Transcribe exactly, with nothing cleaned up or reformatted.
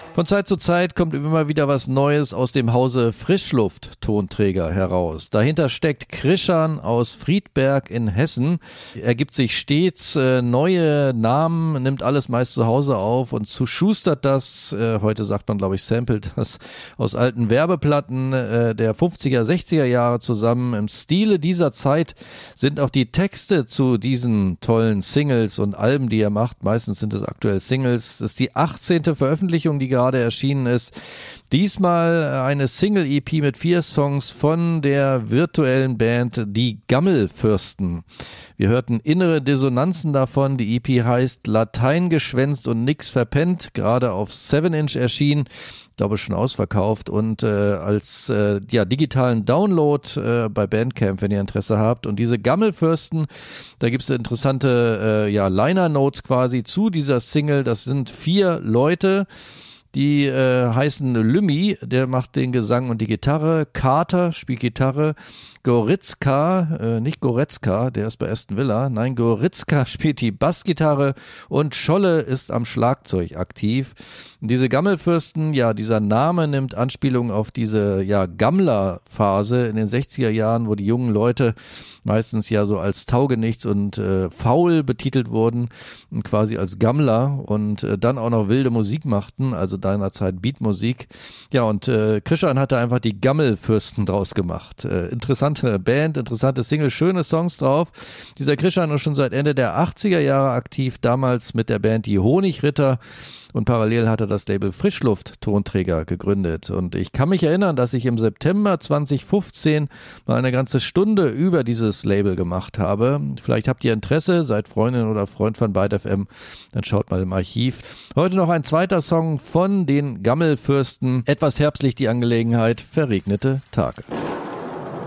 Von Zeit zu Zeit kommt immer wieder was Neues aus dem Hause Frischluft-Tonträger heraus. Dahinter steckt Krischan aus Friedberg in Hessen. Er gibt sich stets äh, neue Namen, nimmt alles meist zu Hause auf und zuschustert das, äh, heute sagt man glaube ich samplet das, aus alten Werbeplatten äh, der fünfziger, sechziger Jahre zusammen. Im Stile dieser Zeit sind auch die Texte zu diesen tollen Singles und Alben, die er macht. Meistens sind es aktuell Singles. Das ist die achtzehnte Veröffentlichung, die gerade erschienen ist. Diesmal eine Single-E P mit vier Songs von der virtuellen Band Die Gammelfürsten. Wir hörten innere Dissonanzen davon. Die E P heißt Latein geschwänzt und nix verpennt, gerade auf seven inch erschienen. Ich glaube schon ausverkauft und äh, als äh, ja, digitalen Download äh, bei Bandcamp, wenn ihr Interesse habt. Und diese Gammelfürsten, da gibt es interessante äh, ja, Liner-Notes quasi zu dieser Single. Das sind vier Leute, die äh, heißen Lümmi, der macht den Gesang und die Gitarre, Kater spielt Gitarre, Goretzka, äh, nicht Goretzka, der ist bei Aston Villa, nein, Goretzka spielt die Bassgitarre und Scholle ist am Schlagzeug aktiv. Diese Gammelfürsten, ja, dieser Name nimmt Anspielung auf diese, ja, Gammler-Phase in den sechziger Jahren, wo die jungen Leute meistens ja so als Taugenichts und äh, faul betitelt wurden, quasi als Gammler und äh, dann auch noch wilde Musik machten, also deinerzeit Beatmusik. Ja, und äh, Krischan hatte einfach die Gammelfürsten draus gemacht. Äh, interessante Band, interessante Single, schöne Songs drauf. Dieser Krischan ist schon seit Ende der achtziger Jahre aktiv, damals mit der Band Die Honigritter. Und parallel hat er das Label Frischluft-Tonträger gegründet. Und ich kann mich erinnern, dass ich im September zwanzig fünfzehn mal eine ganze Stunde über dieses Label gemacht habe. Vielleicht habt ihr Interesse, seid Freundin oder Freund von Byte F M, dann schaut mal im Archiv. Heute noch ein zweiter Song von den Gammelfürsten. Etwas herbstlich die Angelegenheit, verregnete Tage.